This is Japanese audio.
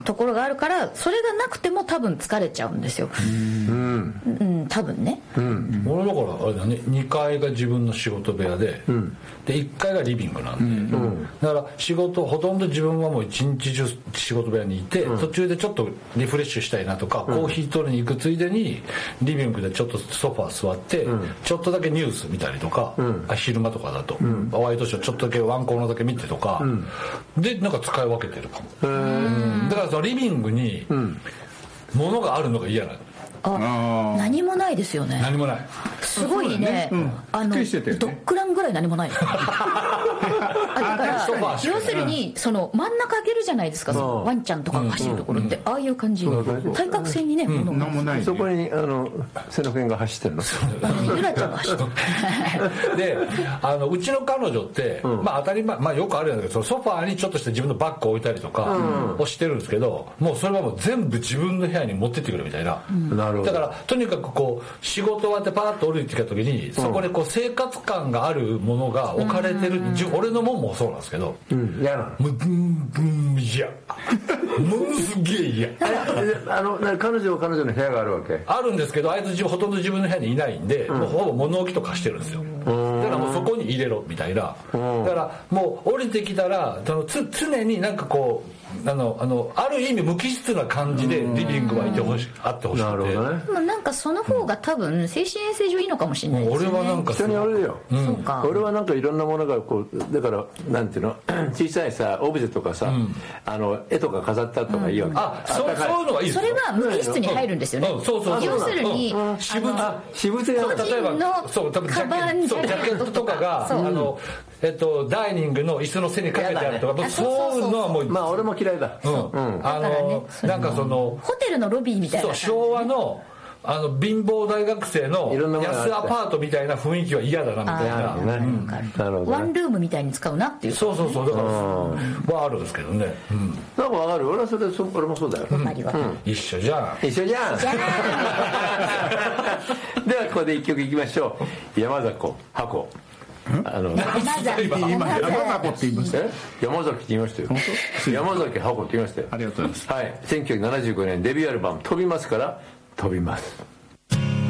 ところがあるから、それがなくても多分疲れちゃうんですよ。多分ね。 俺だからあれだね、2階が自分の仕事部屋で、で1階がリビングなんで、だから仕事ほとんど自分はもう一日中仕事部屋にいて、途中でちょっとリフレッシュしたいなとか、コーヒー取りに行くついでにリビングでちょっとソファー座って、ちょっとだけニュース見たりとか、昼間とかだと、ワイドショーちょっとだけワンコーナーだけ見てとか、でなんか使い分けてるかも。だからそのリビングに物があるのが嫌なの。 何もないですよね。 何もない。 すごいね。ドッグランぐらい何もない。だから要するにその真ん中開けるじゃないですか。ワンちゃんとかが走るところってああいう感じ。対角線にね物がない。 そこに瀬野君が走ってるの。 ゆらちゃんが走ってる。で、うちの彼女ってまあ当たり前、まあよくあるんだけど、ソファーにちょっとした自分のバッグを置いたりとかをしてるんですけど、もうそれはもう全部自分の部屋に持ってってくるみたいな。だからとにかくこう仕事終わってパーッと降りてきた時に、そこでこう生活感があるものが置かれてる、俺のもんもそうなんですけど、 嫌なの。 嫌。ものすげえ嫌。 彼女は彼女の部屋があるわけ。 あるんですけど、あいつほとんど自分の部屋にいないんで、もうほぼ物置とかしてるんですよ。だからもうそこに入れろみたいな。だからもう降りてきたら常になんかこうある意味無機質な感じでリビングはいてほしあってほしくて。なるほどね。 なんかその方が多分精神衛生上いいのかもしれないですね。 俺はなんか人によるよ。 そうか。 俺はなんかいろんなものがこうだからなんていうの小さいさオブジェとかさ、絵とか飾ったとかいいわけ。 そういうのはいいですよ。 それは無機質に入るんですよね。要するに私物が例えばカバンジャケットとかがダイニングの椅子の背にかけてあるとか、そういうのはもうまあ俺も嫌いだ。 なんかそのホテルのロビーみたいな昭和の貧乏大学生の安アパートみたいな雰囲気は嫌だなみたいな。 ワンルームみたいに使うなっていう。 そうだからはあるんですけどね。 なんかわかる。俺もそうだよ。 一緒じゃん。 ではここで一曲いきましょう。山崎箱。 山崎って言いましたよ。 山崎って言いましたよ。山崎箱って言いましたよ。 ありがとうございます。 はい。1975年デビューアルバム飛びますから飛びます。